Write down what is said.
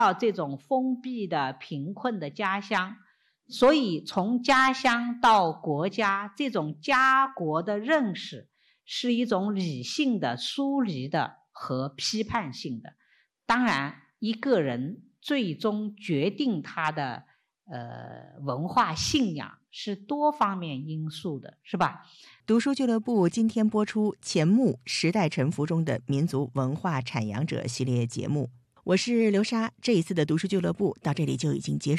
到这种封闭的贫困的家乡，所以从家乡到国家，这种家国的认识是一种理性的、疏离的和批判性的。当然一个人最终决定他的文化信仰是多方面因素的，是吧？ 读书俱乐部今天播出钱穆时代沉浮中的民族文化阐扬者系列节目，我是刘莎。这一次的读书俱乐部到这里就已经结束。